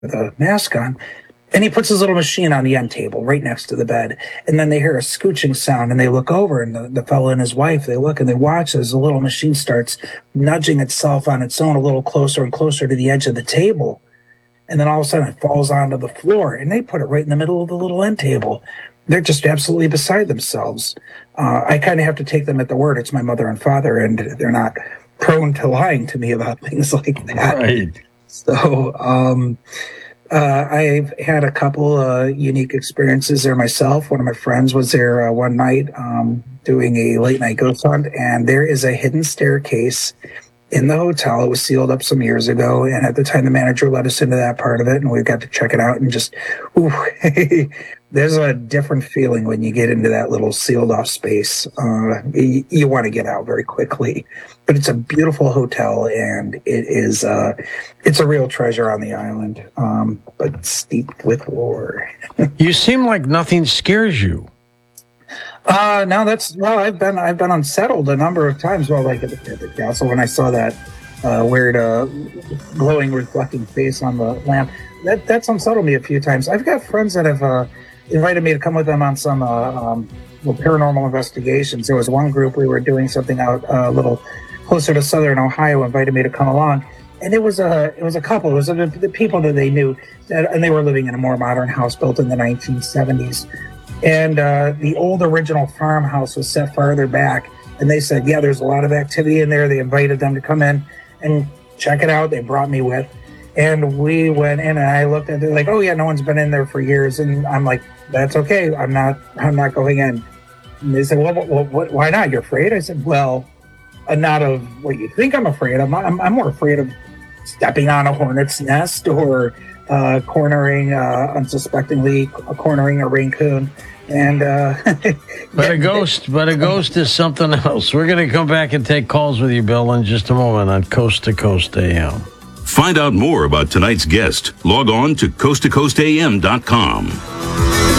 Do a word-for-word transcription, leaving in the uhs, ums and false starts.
with a mask on. And he puts his little machine on the end table right next to the bed. And then they hear a scooching sound and they look over, and the, the fellow and his wife, they look and they watch as the little machine starts nudging itself on its own a little closer and closer to the edge of the table. And then all of a sudden it falls onto the floor, and they put it right in the middle of the little end table. They're just absolutely beside themselves. Uh, I kind of have to take them at the word. It's my mother and father, and they're not prone to lying to me about things like that. Right. So, um, Uh, I've had a couple uh, unique experiences there myself. One of my friends was there uh, one night um, doing a late night ghost hunt, and there is a hidden staircase in the hotel. It was sealed up some years ago, and at the time the manager let us into that part of it, and we got to check it out, and just, ooh, there's a different feeling when you get into that little sealed off space. Uh, you, you want to get out very quickly, but it's a beautiful hotel, and it is, uh, it's a real treasure on the island, um, but steeped with lore. You seem like nothing scares you. Uh, no, that's, well, I've been, I've been unsettled a number of times. Well, like at the, at the castle, when I saw that, uh, weird, uh, glowing, reflecting face on the lamp, that, that's unsettled me a few times. I've got friends that have, uh, invited me to come with them on some, uh, um, well, paranormal investigations. There was one group, we were doing something out uh, a little closer to southern Ohio, invited me to come along. And it was a, it was a couple, it was the, the people that they knew, that, and they were living in a more modern house built in the nineteen seventies. And uh, the old original farmhouse was set farther back. And they said, yeah, there's a lot of activity in there. They invited them to come in and check it out. They brought me with. And we went in, and I looked at it like, oh, yeah, no one's been in there for years. And I'm like, that's okay. I'm not I'm not going in. And they said, well, well what, why not? You're afraid? I said, well, uh, not of what you think I'm afraid of. I'm, I'm more afraid of stepping on a hornet's nest or uh, cornering, uh, unsuspectingly cornering a raccoon. And uh, but a ghost, but a ghost is something else. We're going to come back and take calls with you, Bill, in just a moment on Coast to Coast A M. Find out more about tonight's guest. Log on to coast to coast a m dot com.